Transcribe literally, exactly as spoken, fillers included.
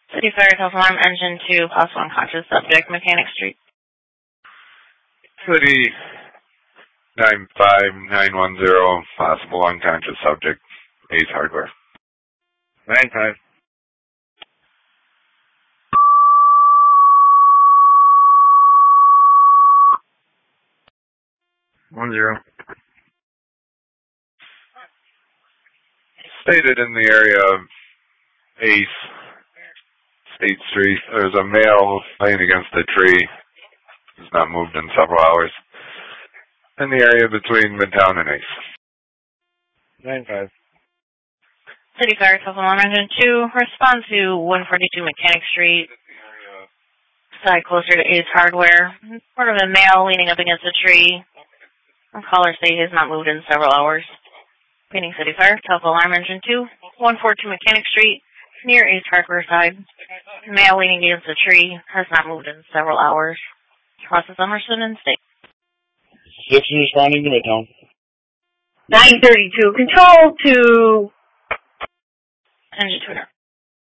City Fire, Telephone Alarm, Engine two, possible unconscious subject, Mechanic Street. City nine five nine one zero, possible unconscious subject, Ace Hardware. nine five. One zero. Stated in the area of Ace, State Street, there's a male laying against a tree. He's not moved in several hours. In the area between Midtown and Ace. nine five. City Fire, Telephone Alarm, Engine two, respond to one forty-two Mechanic Street, side closer to Ace Hardware. Part of a male leaning up against a tree. The caller say he has not moved in several hours. Phoenix City Fire, Telephone Alarm, Engine two, one forty-two Mechanic Street, near Ace Hardware side. Male leaning against a tree, has not moved in several hours. Process Emerson and State. Six is responding to Midtown. nine thirty-two, control to... Engine two.